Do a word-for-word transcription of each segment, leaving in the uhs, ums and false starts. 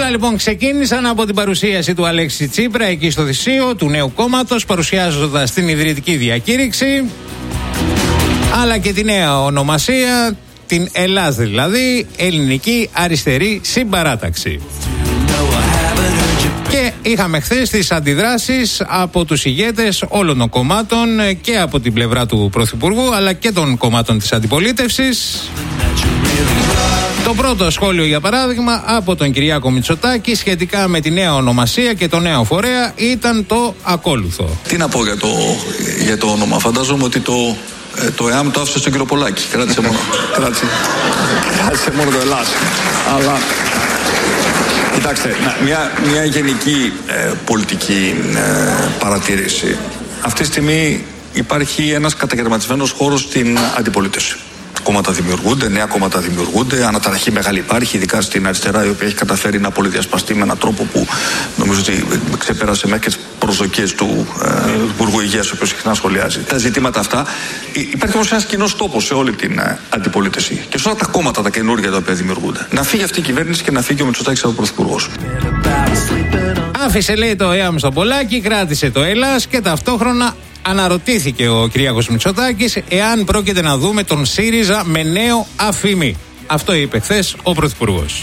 Όλα λοιπόν ξεκίνησαν από την παρουσίαση του Αλέξη Τσίπρα εκεί στο Θησίο του νέου κόμματος, παρουσιάζοντας την ιδρυτική διακήρυξη, αλλά και τη νέα ονομασία, την ΕΛΑΣ δηλαδή, Ελληνική Αριστερή Συμπαράταξη. Και είχαμε χθες τις αντιδράσεις από τους ηγέτες όλων των κομμάτων και από την πλευρά του Πρωθυπουργού αλλά και των κομμάτων της αντιπολίτευσης. Το πρώτο σχόλιο, για παράδειγμα, από τον Κυριάκο Μητσοτάκη σχετικά με τη νέα ονομασία και το νέο φορέα ήταν το ακόλουθο. Τι να πω για το, για το όνομα. Φαντάζομαι ότι το, το ΕΑΜ το άφησε στον κύριο Πολάκη. Κράτησε μόνο, κράτησε, κράτησε μόνο το ΕΛΑΣ. Αλλά... Κοιτάξτε, μια, μια γενική ε, πολιτική ε, παρατήρηση. Αυτή τη στιγμή υπάρχει ένας κατακαιρματισμένος χώρος στην αντιπολίτευση. Κόμματα δημιουργούνται, νέα κόμματα δημιουργούνται, αναταραχή μεγάλη υπάρχει, ειδικά στην αριστερά, η οποία έχει καταφέρει να πολυδιασπαστεί με έναν τρόπο που νομίζω ότι ξεπέρασε μέχρι και τις προσδοκίες του ε, Υπουργού Υγείας, ο οποίος συχνά σχολιάζει τα ζητήματα αυτά. Υπάρχει όμως ένας κοινός τόπος σε όλη την ε, αντιπολίτευση και σε όλα τα κόμματα τα καινούργια τα οποία δημιουργούνται. Να φύγει αυτή η κυβέρνηση και να φύγει ο Μητσοτάκης από πρωθυπουργός. Άφησε, λέει, το ΕΑΜ στον Πολάκη, κράτησε το ΕΛΑΣ και ταυτόχρονα αναρωτήθηκε ο Κυριάκος Μητσοτάκης εάν πρόκειται να δούμε τον ΣΥΡΙΖΑ με νέο αφημί. Αυτό είπε χθες ο Πρωθυπουργός.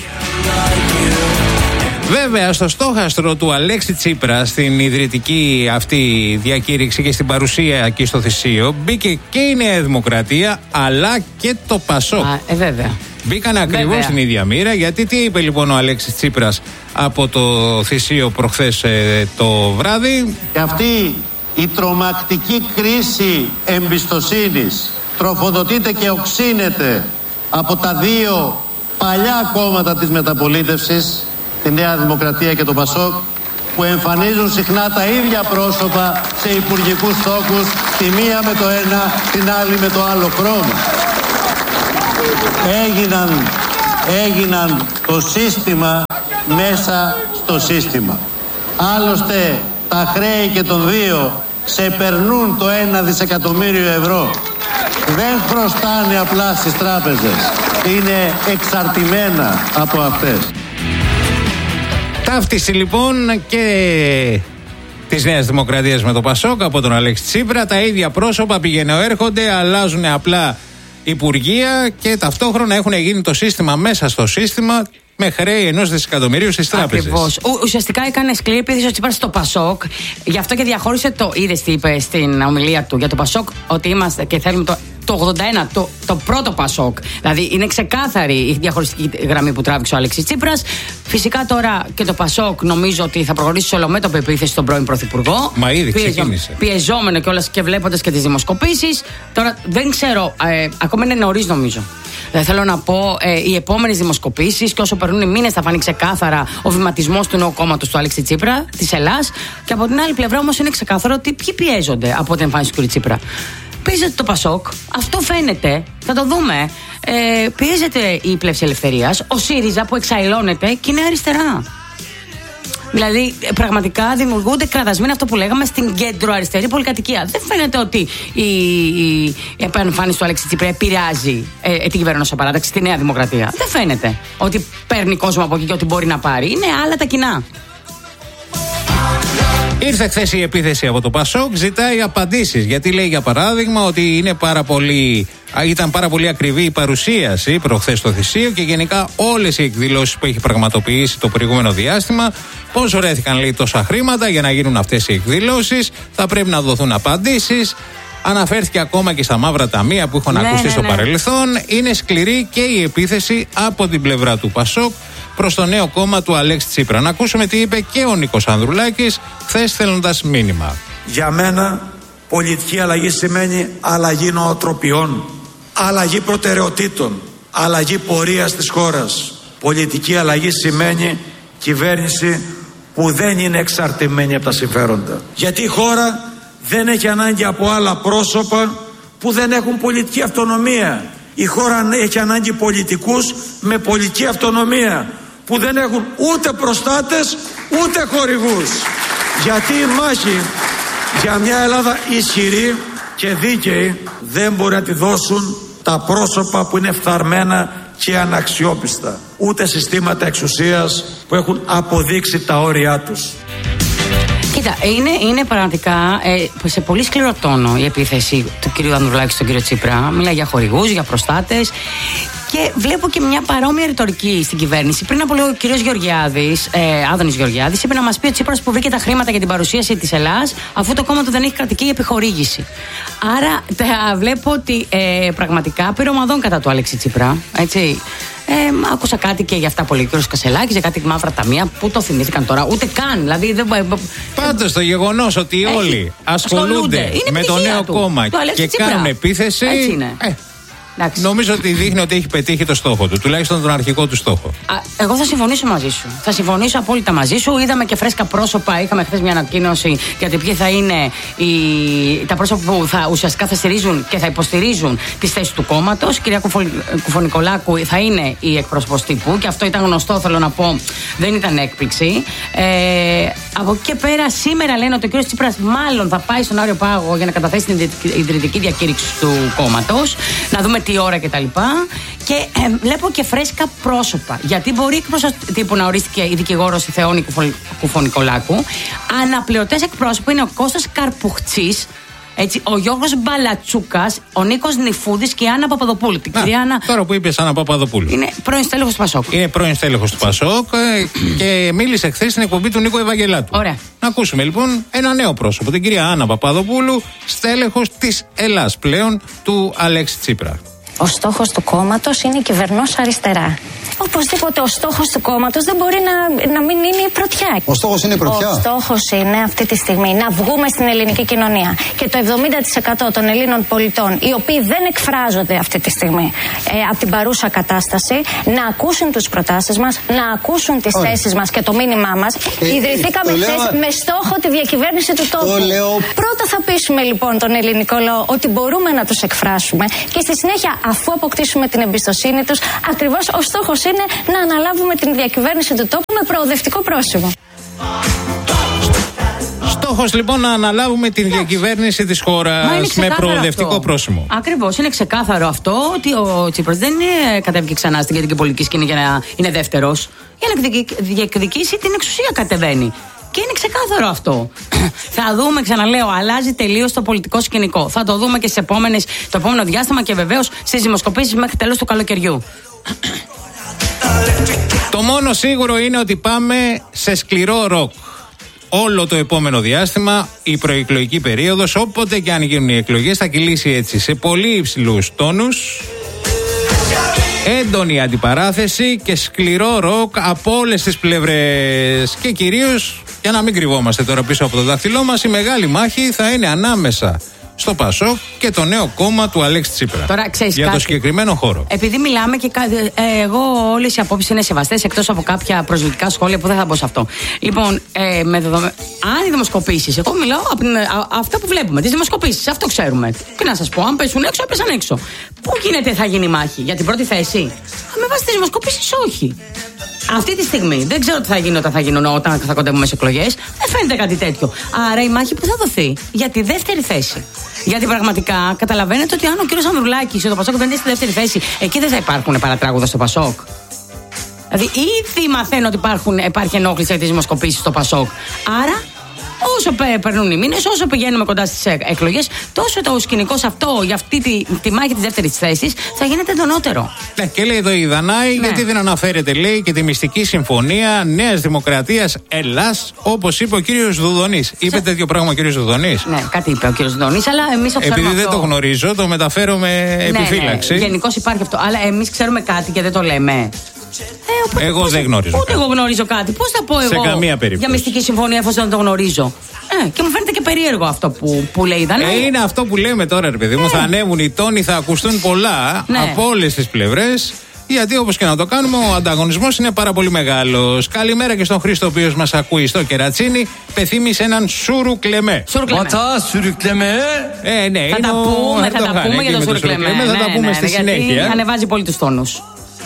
Βέβαια, στο στόχαστρο του Αλέξη Τσίπρα, στην ιδρυτική αυτή διακήρυξη και στην παρουσία εκεί στο Θησίο, μπήκε και η Νέα Δημοκρατία αλλά και το ΠΑΣΟΚ. Α, ε, βέβαια. Μπήκαν ακριβώς στην ίδια μοίρα, γιατί τι είπε λοιπόν ο Αλέξης Τσίπρας από το Θησίο προχθές ε, το βράδυ. Και αυτή η τρομακτική κρίση εμπιστοσύνης τροφοδοτείται και οξύνεται από τα δύο παλιά κόμματα της μεταπολίτευσης, τη Νέα Δημοκρατία και το ΠΑΣΟΚ, που εμφανίζουν συχνά τα ίδια πρόσωπα σε υπουργικούς τόκους, τη μία με το ένα, την άλλη με το άλλο χρώμα. Έγιναν, έγιναν το σύστημα μέσα στο σύστημα. Άλλωστε τα χρέη και των δύο ξεπερνούν το ένα δισεκατομμύριο ευρώ. Δεν χρωστάνε απλά στις τράπεζες. Είναι εξαρτημένα από αυτές. Ταύτιση λοιπόν και της Νέας Δημοκρατίας με το ΠΑΣΟΚ από τον Αλέξη Τσίπρα. Τα ίδια πρόσωπα πηγαίνουν έρχονται, αλλάζουν απλά υπουργεία και ταυτόχρονα έχουν γίνει το σύστημα μέσα στο σύστημα με χρέη ενός δισεκατομμυρίου στις τράπεζες. Ακριβώς. Ουσιαστικά έκανε σκληρή επίθεση ο Τσίπρας στο ΠΑΣΟΚ. Γι' αυτό και διαχώρισε το. Είδες τι είπε στην ομιλία του για το ΠΑΣΟΚ, ότι είμαστε και θέλουμε το. Το ογδόντα ένα, το, το πρώτο ΠΑΣΟΚ. Δηλαδή είναι ξεκάθαρη η διαχωριστική γραμμή που τράβηξε ο Αλέξης Τσίπρας. Φυσικά τώρα και το ΠΑΣΟΚ νομίζω ότι θα προχωρήσει σε ολομέτωπη επίθεση στον πρώην Πρωθυπουργό. Μα ήδη ξεκίνησε. Πιεζόμενο κιόλας και βλέποντας και τις δημοσκοπήσεις. Τώρα δεν ξέρω, ε, ακόμα είναι νωρίς νομίζω. Δεν θέλω να πω, ε, οι επόμενες δημοσκοπήσεις και όσο περνούν οι μήνες θα φανεί ξεκάθαρα ο βηματισμός του νέου κόμματος του Αλέξη Τσίπρα, της ΕΛΑΣ. Και από την άλλη πλευρά όμως είναι ξεκάθαρο ότι ποιοι πιέζονται από την εμφάνιση του κ. Τσίπρα. Πιέζεται το ΠΑΣΟΚ, αυτό φαίνεται, θα το δούμε. Ε, πιέζεται η πλεύση ελευθερίας, ο ΣΥΡΙΖΑ που εξαϊλώνεται και είναι αριστερά. Δηλαδή, πραγματικά δημιουργούνται κραδασμοί, αυτό που λέγαμε, στην κέντρο-αριστερή πολυκατοικία. Δεν φαίνεται ότι η, η, η επανεμφάνιση του Αλέξη Τσίπρα επηρεάζει ε, ε, την κυβέρνηση παράταξη στη Νέα Δημοκρατία. Δεν φαίνεται ότι παίρνει κόσμο από εκεί και ότι μπορεί να πάρει. Είναι άλλα τα κοινά. Ήρθε χθες η επίθεση από το ΠΑΣΟΚ, ζητάει απαντήσεις. Γιατί λέει, για παράδειγμα, ότι είναι πάρα πολύ, ήταν πάρα πολύ ακριβή η παρουσίαση προχθές στο Θησίο και γενικά όλες οι εκδηλώσεις που έχει πραγματοποιήσει το προηγούμενο διάστημα. Πώς βρέθηκαν, λέει, τόσα χρήματα για να γίνουν αυτές οι εκδηλώσεις, θα πρέπει να δοθούν απαντήσεις. Αναφέρθηκε ακόμα και στα μαύρα ταμεία που έχουν ναι, ακουστεί ναι, στο ναι. παρελθόν. Είναι σκληρή και η επίθεση από την πλευρά του ΠΑΣΟΚ προς το νέο κόμμα του Αλέξη Τσίπρα. Να ακούσουμε τι είπε και ο Νίκος Ανδρουλάκης χθες στέλνοντας μήνυμα. Για μένα πολιτική αλλαγή σημαίνει αλλαγή νοοτροπιών, αλλαγή προτεραιοτήτων, αλλαγή πορείας της χώρας. Πολιτική αλλαγή σημαίνει κυβέρνηση που δεν είναι εξαρτημένη από τα συμφέροντα. Γιατί η χώρα δεν έχει ανάγκη από άλλα πρόσωπα που δεν έχουν πολιτική αυτονομία. Η χώρα έχει ανάγκη πολιτικούς με πολιτική αυτονομία που δεν έχουν ούτε προστάτες ούτε χορηγούς. Γιατί η μάχη για μια Ελλάδα ισχυρή και δίκαιη δεν μπορεί να τη δώσουν τα πρόσωπα που είναι φθαρμένα και αναξιόπιστα, ούτε συστήματα εξουσίας που έχουν αποδείξει τα όρια τους. Κοίτα, είναι, είναι πραγματικά ε, σε πολύ σκληρό τόνο η επίθεση του κ. Ανδρουλάκη στον κ. Τσίπρα. Μιλάει για χορηγούς, για προστάτες. Και βλέπω και μια παρόμοια ρητορική στην κυβέρνηση. Πριν από λίγο ο κ. Γεωργιάδης, ε, Άδωνης Γεωργιάδης, είπε να μας πει ο Τσίπρας που βρήκε τα χρήματα για την παρουσίαση της Ελλάς, αφού το κόμμα του δεν έχει κρατική επιχορήγηση. Άρα τα βλέπω ότι ε, πραγματικά πήρε ομαδόν κατά του Αλέξη Τσίπρα. Έτσι. Ε, άκουσα κάτι και για αυτά που λέει ο κ. Κασελάκης, για κάτι μαύρα ταμεία. Πού το θυμήθηκαν τώρα, ούτε καν. Δηλαδή, δεν... Πάντως το γεγονός ότι Έχει, όλοι ασχολούνται με το νέο του, κόμμα και κάνουν επίθεση. Έτσι είναι. Ε, νομίζω ότι δείχνει ότι έχει πετύχει το στόχο του, τουλάχιστον τον αρχικό του στόχο. Α, εγώ θα συμφωνήσω μαζί σου. Θα συμφωνήσω απόλυτα μαζί σου. Είδαμε και φρέσκα πρόσωπα. Είχαμε χθες μια ανακοίνωση για το ποιοι θα είναι οι, τα πρόσωπα που θα, ουσιαστικά θα στηρίζουν και θα υποστηρίζουν τις θέσεις του κόμματος. Η κυρία Κουφονικολάκου θα είναι η εκπρόσωπος τύπου και αυτό ήταν γνωστό, θέλω να πω. Δεν ήταν έκπληξη. Ε, από εκεί και πέρα, σήμερα λένε ότι ο κ. Τσίπρας μάλλον θα πάει στον Άριο Πάγο για να καταθέσει την ιδρυτική διακήρυξη του κόμματος. Να δούμε τι ώρα κτλ. Και, και ε, βλέπω και φρέσκα πρόσωπα. Γιατί μπορεί εκπρόσωπο τύπου να ορίστηκε η δικηγόρος η Θεόνη Κουφονικολάκου. Αναπληρωτές εκπρόσωποι είναι ο Κώστας Καρπουχτσής, έτσι, ο Γιώργος Μπαλατσούκας, ο Νίκος Νιφούδης και η Άννα Παπαδοπούλου. Την κυρία Άννα. Τώρα που είπες Άννα Παπαδοπούλου. Είναι πρώην στέλεχος του Πασόκ. Είναι πρώην στέλεχος του Πασόκ και μίλησε χθες στην εκπομπή του Νίκο Ευαγγελάτου. Ωραία. Να ακούσουμε λοιπόν ένα νέο πρόσωπο, την κυρία Άννα Παπαδοπούλου, στέλεχος της Ελλάς πλέον του Αλέξη Τσίπρα. Ο στόχος του κόμματος είναι η κυβερνός αριστερά. Οπωσδήποτε ο στόχος του κόμματος δεν μπορεί να, να μην είναι η πρωτιά. Ο στόχος είναι η πρωτιά. Ο στόχος είναι αυτή τη στιγμή να βγούμε στην ελληνική κοινωνία και το εβδομήντα τοις εκατό των Ελλήνων πολιτών, οι οποίοι δεν εκφράζονται αυτή τη στιγμή ε, από την παρούσα κατάσταση, να ακούσουν τις προτάσεις μας, να ακούσουν τις θέσεις μας και το μήνυμά μας. Ε, Ιδρυθήκαμε χθες λέω... με στόχο τη διακυβέρνηση του τόπου. Λέω... Πρώτα θα πείσουμε λοιπόν τον ελληνικό λαό ότι μπορούμε να τους εκφράσουμε και στη συνέχεια, αφού αποκτήσουμε την εμπιστοσύνη τους, ακριβώς ο στόχος είναι να αναλάβουμε την διακυβέρνηση του τόπου με προοδευτικό πρόσημο. Στόχος λοιπόν να αναλάβουμε την διακυβέρνηση της χώρας με προοδευτικό αυτό. πρόσημο. Ακριβώς, είναι ξεκάθαρο αυτό ότι ο Τσίπρας δεν κατέβηκε ξανά στην κεντρική πολιτική σκηνή για να είναι δεύτερος. Για να διεκδικήσει την εξουσία κατεβαίνει. Και είναι ξεκάθαρο αυτό. Θα δούμε, ξαναλέω, αλλάζει τελείως το πολιτικό σκηνικό. Θα το δούμε και στις επόμενες, το επόμενο διάστημα και βεβαίως στις δημοσκοπήσεις μέχρι τέλος του καλοκαιριού. Το μόνο σίγουρο είναι ότι πάμε σε σκληρό ροκ. Όλο το επόμενο διάστημα, η προεκλογική περίοδος, όποτε και αν γίνουν οι εκλογές, θα κυλήσει έτσι σε πολύ υψηλούς τόνους. Έντονη αντιπαράθεση και σκληρό ροκ από όλες τις πλευρές. Και κυρίως, για να μην κρυβόμαστε τώρα πίσω από το δάχτυλό μας, η μεγάλη μάχη θα είναι ανάμεσα στο Πασόκ και το νέο κόμμα του Αλέξη Τσίπρα. Τώρα, ξέρεις, για κάτι, το συγκεκριμένο χώρο. Επειδή μιλάμε και ε, εγώ όλες οι απόψεις είναι σεβαστές, εκτός από κάποια προσβλητικά σχόλια που δεν θα μπω σε αυτό. Λοιπόν, ε, με δεδομε... αν οι δημοσκοπήσεις, εγώ μιλάω από την, α, αυτά που βλέπουμε, τις δημοσκοπήσεις, αυτό ξέρουμε. Τι να σας πω, αν πέσουν έξω, έπεσαν έξω. Πού γίνεται, θα γίνει μάχη, για την πρώτη θέση? Α, με βάση τις δημοσκοπήσεις, όχι. Αυτή τη στιγμή δεν ξέρω τι θα γίνει όταν θα γίνουν, όταν θα κοντεύουμε σε εκλογές. Δεν φαίνεται κάτι τέτοιο. Άρα η μάχη που θα δοθεί για τη δεύτερη θέση. Γιατί πραγματικά καταλαβαίνετε ότι αν ο κύριος Ανδρουλάκης ή το Πασόκ δεν είναι στη δεύτερη θέση, εκεί δεν θα υπάρχουν παρατράγουδα στο Πασόκ. Δηλαδή ήδη μαθαίνω ότι υπάρχουν, υπάρχει ενόχληση για τις δημοσκοπήσεις στο Πασόκ. Άρα, όσο περνούν οι μήνες, όσο πηγαίνουμε κοντά στις εκλογές, τόσο το σκηνικό σε αυτό, για αυτή τη, τη μάχη της δεύτερης θέσης, θα γίνεται εντονότερο. Ναι, και λέει εδώ η Δανάη, ναι. γιατί δεν αναφέρεται, λέει, και τη μυστική συμφωνία Νέας Δημοκρατίας Ελλάς, όπως είπε ο κύριος Δουδονής. Σε... Είπε τέτοιο πράγμα ο κύριος Δουδονής? Ναι, κάτι είπε ο κύριος Δουδονής, αλλά εμείς το ξέρουμε. Επειδή αυτό. δεν το γνωρίζω, το μεταφέρω με ναι, επιφύλαξη. Ναι, γενικώς υπάρχει αυτό. Αλλά εμείς ξέρουμε κάτι και δεν το λέμε. Ε, εγώ δεν γνωρίζω. Ούτε εγώ γνωρίζω κάτι. Πώς θα πω εγώ σε καμία περίπτωση για μυστική συμφωνία εφόσον δεν το γνωρίζω? Ε, και μου φαίνεται και περίεργο αυτό που, που λέει η Δανάη. Ε, είναι αυτό που λέμε τώρα, ρε παιδί μου. Ε. Θα ανέβουν οι τόνοι, θα ακουστούν πολλά ναι. από όλες τις πλευρές. Γιατί όπως και να το κάνουμε, ο ανταγωνισμός είναι πάρα πολύ μεγάλος. Καλημέρα και στον Χρήστο, ο οποίος μας ακούει στο Κερατσίνι. Πεθύμησε έναν Σούρου Κλεμέ. Ματσά, Σούρου Κλεμέ. Ε, ναι, θα τα πούμε, θα τα πούμε για τον Σούρου Κλεμέ. Θα τα πούμε στη συνέχεια. Ανεβάζει πολύ τους τόνους.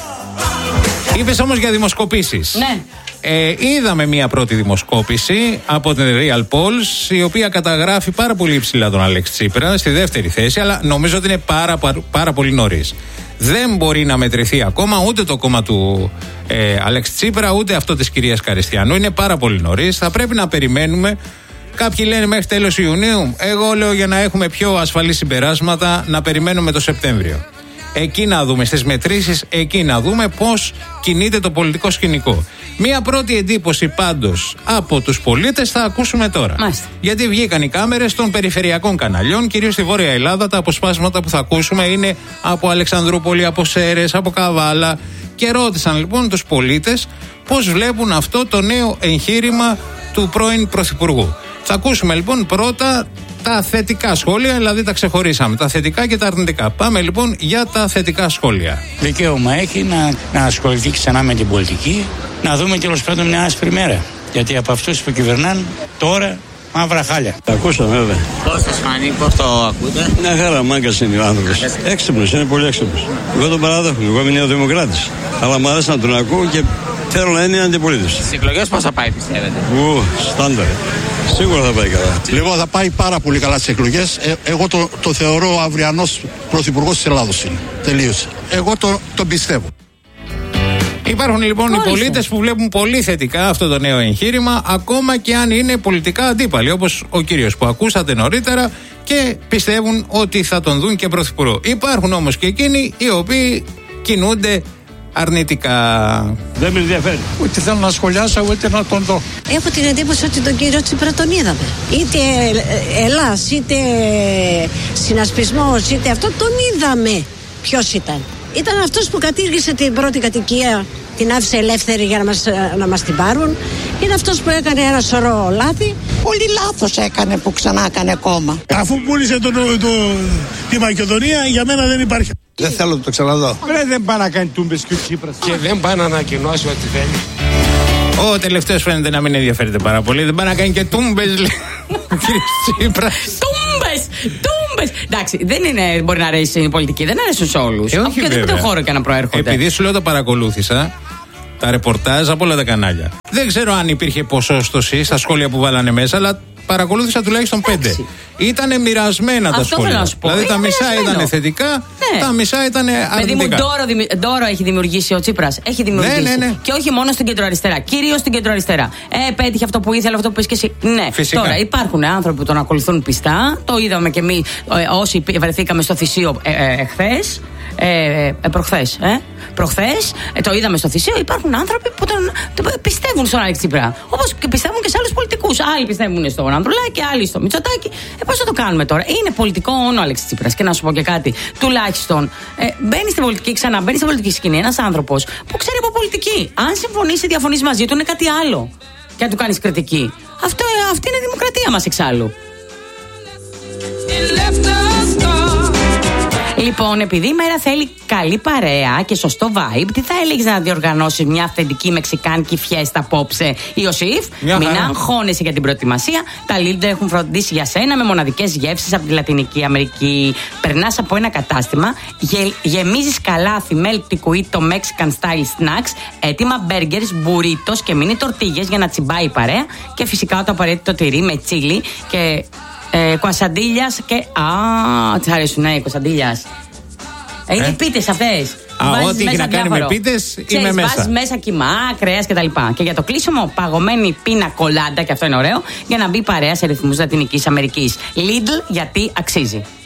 Είπες όμως για δημοσκοπήσεις. Ναι. Ε, είδαμε μία πρώτη δημοσκόπηση από την Real Polls, η οποία καταγράφει πάρα πολύ υψηλά τον Αλέξη Τσίπρα στη δεύτερη θέση, αλλά νομίζω ότι είναι πάρα, πάρα, πάρα πολύ νωρίς. Δεν μπορεί να μετρηθεί ακόμα ούτε το κόμμα του ε, Αλέξη Τσίπρα, ούτε αυτό της κυρίας Καριστιανού. Είναι πάρα πολύ νωρίς. Θα πρέπει να περιμένουμε. Κάποιοι λένε μέχρι τέλος Ιουνίου. Εγώ λέω για να έχουμε πιο ασφαλή συμπεράσματα να περιμένουμε το Σεπτέμβριο. Εκεί να δούμε, στις μετρήσεις, εκεί να δούμε πώς κινείται το πολιτικό σκηνικό. Μία πρώτη εντύπωση πάντως από τους πολίτες θα ακούσουμε τώρα. Μάλιστα. Γιατί βγήκαν οι κάμερες των περιφερειακών καναλιών, κυρίως στη Βόρεια Ελλάδα. Τα αποσπάσματα που θα ακούσουμε είναι από Αλεξανδρούπολη, από Σέρρες, από Καβάλα. Και ρώτησαν λοιπόν τους πολίτες πώς βλέπουν αυτό το νέο εγχείρημα του πρώην Πρωθυπουργού. Θα ακούσουμε λοιπόν πρώτα τα θετικά σχόλια, δηλαδή τα ξεχωρίσαμε, τα θετικά και τα αρνητικά. Πάμε λοιπόν για τα θετικά σχόλια. Δικαίωμα έχει να, να ασχοληθεί ξανά με την πολιτική, να δούμε τέλος πάντων μια άσπρη μέρα. Γιατί από αυτούς που κυβερνάνε τώρα μαύρα χάλια. Τα ακούσαμε βέβαια. Πώς σας φανεί, πώς το ακούτε? Μια χαρά, μάγκας είναι ο άνθρωπος. Έξυπνος, είναι πολύ έξυπνος. Εγώ τον παραδέχομαι, εγώ είμαι νεοδημοκράτης. Αλλά μου αρέσει να τον ακούω και θέλω να είναι αντιπολίτης. Στις εκλογές πώς θα πάει, πιστεύετε? Ου, στάνταρ. Σίγουρα θα πάει καλά. Λοιπόν, θα πάει πάρα πολύ καλά στις εκλογές. Ε, εγώ το, το θεωρώ αυριανός πρωθυπουργός της Ελλάδος είναι. Τελείωσε. Εγώ το, τον πιστεύω. Υπάρχουν λοιπόν οι πολίτες που βλέπουν πολύ θετικά αυτό το νέο εγχείρημα, ακόμα και αν είναι πολιτικά αντίπαλοι, όπως ο κύριος που ακούσατε νωρίτερα, και πιστεύουν ότι θα τον δουν και πρωθυπουργό. Υπάρχουν όμως και εκείνοι οι οποίοι κινούνται αρνητικά. Δεν με ενδιαφέρει. Ούτε θέλω να σχολιάσω, ούτε να τον δω. Έχω την εντύπωση ότι τον κύριο Τσίπρα τον είδαμε. Είτε Ελλάς, είτε συνασπισμός, είτε αυτό, τον είδαμε. Ποιος ήταν? Ήταν αυτός που κατήργησε την πρώτη κατοικία, την άφησε ελεύθερη για να μας, να μας την πάρουν. Είναι αυτός που έκανε ένα σωρό λάθη. Πολύ λάθος έκανε που ξανά έκανε κόμμα. Αφού πούλησε το, το, το, τη Μακεδονία, για μένα δεν υπάρχει. Δεν θέλω να το ξαναδώ. Βρε, δεν πάει να κάνει τούμπες και ο Τσίπρας. Και δεν πάει να ανακοινώσει ό,τι θέλει. Ο τελευταίος φαίνεται να μην ενδιαφέρεται πάρα πολύ. Δεν πάει να κάνει και τούμπες, λέει ο κύριος Τσίπρας. Τούμπες! Τούμπες! Εντάξει, δεν είναι, μπορεί να αρέσει η πολιτική, δεν αρέσουν σε όλους. Ε, από οποιοδήποτε χώρο και να προέρχονται. Επειδή σου λέω τα παρακολούθησα, τα ρεπορτάζ από όλα τα κανάλια. Δεν ξέρω αν υπήρχε ποσόστοση στα σχόλια που βάλανε μέσα, αλλά παρακολούθησα τουλάχιστον πέντε. Ήτανε μοιρασμένα τα σχόλια. Δηλαδή τα μισά ήταν θετικά, ναι. Τα μισά ήταν αρνητικά. Παιδί μου, ντόρο, ντόρο έχει δημιουργήσει ο Τσίπρας. Έχει δημιουργήσει. Ναι, ναι, ναι. Και όχι μόνο στην κεντροαριστερά. Κυρίως στην κεντροαριστερα. Ε, πέτυχε αυτό που ήθελε, αυτό που πες και εσύ. Ναι, φυσικά. Τώρα υπάρχουν άνθρωποι που τον ακολουθούν πιστά. Το είδαμε και εμείς ε, όσοι βρεθήκαμε στο Θησίο εχθές. Ε, ε, ε, προχθές, ε, προχθές ε, το είδαμε στο Θησίο. Υπάρχουν άνθρωποι που τον, τον πιστεύουν στον Αλέξη Τσίπρα. Όπως και πιστεύουν και σε άλλους πολιτικούς. Άλλοι πιστεύουν στον Ανδρουλάκη, άλλοι στο Μητσοτάκη. Ε, πώς θα το κάνουμε τώρα? Είναι πολιτικό όνο ο Αλέξη Τσίπρας. Και να σου πω και κάτι. Τουλάχιστον ε, μπαίνει στην πολιτική, ξαναμπαίνει στην πολιτική σκηνή ένας άνθρωπος που ξέρει από πολιτική. Αν συμφωνείς ή διαφωνείς μαζί του, είναι κάτι άλλο. Και αν του κάνεις κριτική. Αυτό, ε, αυτή είναι η δημοκρατία μας εξάλλου. Λοιπόν, επειδή η μέρα θέλει καλή παρέα και σωστό vibe, τι θα έλεγες να διοργανώσεις μια αυθεντική μεξικάνικη φιέστα απόψε, Ιωσήφ? Μην αγχώνεσαι για την προετοιμασία. Τα Lidl έχουν φροντίσει για σένα με μοναδικές γεύσεις από τη Λατινική Αμερική. Περνάς από ένα κατάστημα, γε, γεμίζεις καλάθι με ελπτικουίτο Mexican style snacks, έτοιμα burgers, burritos και μίνι τορτίγες για να τσιμπάει η παρέα. Και φυσικά το απαραίτητο τυρί με τσίλι και. Ε, κοασαντίλιας και. Α, τι αρέσουν, ναι, κοασαντίλιας. Ε, είναι πίτες αυτές. Α, ό,τι έχει να κάνει με πίτες είμαι μέσα. Βάζεις μέσα κιμά, κρέας κτλ. Και για το κλείσιμο, παγωμένη πίνα κολάντα, και αυτό είναι ωραίο, για να μπει παρέα σε ρυθμούς Λατινικής Αμερικής. Lidl, γιατί αξίζει.